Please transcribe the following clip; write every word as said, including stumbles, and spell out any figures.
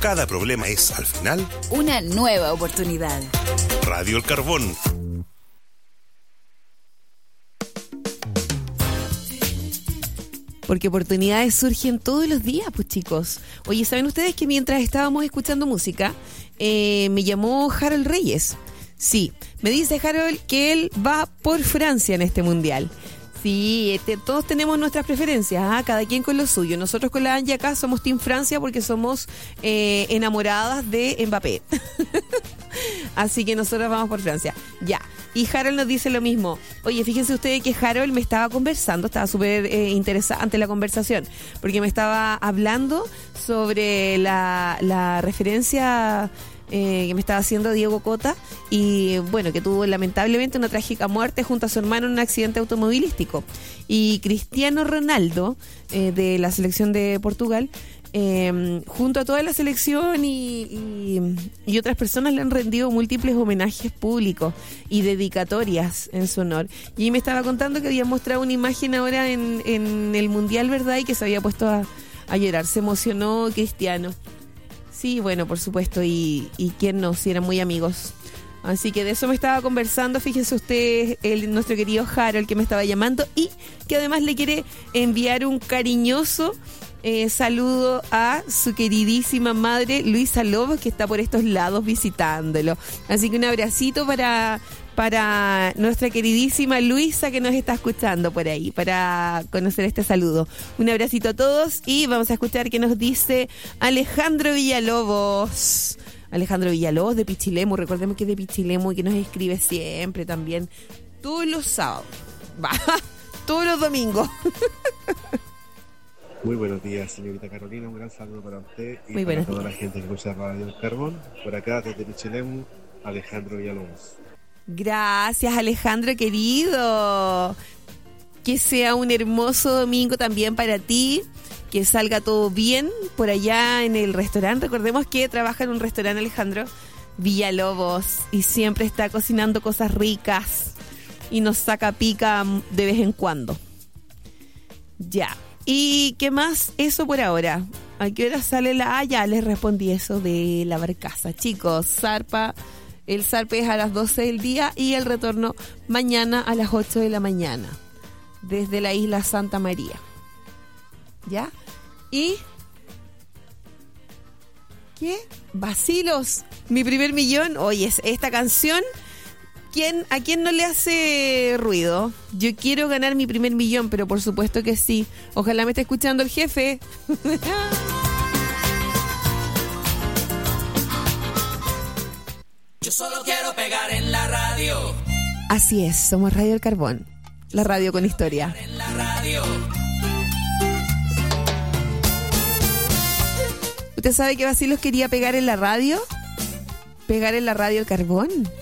Cada problema es, al final, una nueva oportunidad. Radio El Carbón. Porque oportunidades surgen todos los días, pues chicos. Oye, ¿saben ustedes que mientras estábamos escuchando música, eh, me llamó Harold Reyes? Sí, me dice Harold que él va por Francia en este mundial. Sí, este, todos tenemos nuestras preferencias, ¿eh? Cada quien con lo suyo. Nosotros con la Angie acá somos Team Francia porque somos eh, enamoradas de Mbappé. Así que nosotros vamos por Francia. Ya. Y Harold nos dice lo mismo. Oye, fíjense ustedes que Harold me estaba conversando, estaba súper eh, interesante la conversación, porque me estaba hablando sobre la, la referencia eh, que me estaba haciendo Diego Cota, y bueno, que tuvo lamentablemente una trágica muerte junto a su hermano en un accidente automovilístico. Y Cristiano Ronaldo, eh, de la selección de Portugal, Eh, junto a toda la selección y, y, y otras personas le han rendido múltiples homenajes públicos y dedicatorias en su honor. Y me estaba contando que había mostrado una imagen ahora en, en el Mundial, ¿verdad? Y que se había puesto a, a llorar. Se emocionó Cristiano. Sí, bueno, por supuesto. Y, y quién no, si eran muy amigos. Así que de eso me estaba conversando, fíjense ustedes, el, nuestro querido Harold, que me estaba llamando y que además le quiere enviar un cariñoso eh, saludo a su queridísima madre Luisa Lobos, que está por estos lados visitándolo. Así que un abracito para, para nuestra queridísima Luisa, que nos está escuchando por ahí, para conocer este saludo. Un abracito a todos y vamos a escuchar qué nos dice Alejandro Villalobos. Alejandro Villalobos de Pichilemu, recordemos que es de Pichilemu y que nos escribe siempre también, todos los sábados, va, todos los domingos. Muy buenos días, señorita Carolina, un gran saludo para usted y Muy para buenos toda días. la gente que escucha Radio El Carbón. Por acá, desde Pichilemu, Alejandro Villalobos. Gracias, Alejandro querido. Que sea un hermoso domingo también para ti. Que salga todo bien por allá en el restaurante. Recordemos que trabaja en un restaurante Alejandro Villalobos y siempre está cocinando cosas ricas y nos saca pica de vez en cuando. Ya. ¿Y qué más? Eso por ahora. ¿A qué hora sale la...? Ah, ya les respondí eso de la barcaza. Chicos, zarpa... El zarpe es a las doce del día y el retorno mañana a las ocho de la mañana. Desde la isla Santa María. ¿Ya? Y... ¿qué? Vacilos. Mi primer millón. Oye, esta canción... ¿Quién, ¿A quién no le hace ruido? Yo quiero ganar mi primer millón, pero por supuesto que sí. Ojalá me esté escuchando el jefe. Yo solo quiero pegar en la radio. Así es, somos Radio El Carbón. La radio con historia. En la radio. ¿Usted sabe que Bacilos quería pegar en la radio? ¿Pegar en la radio El Carbón?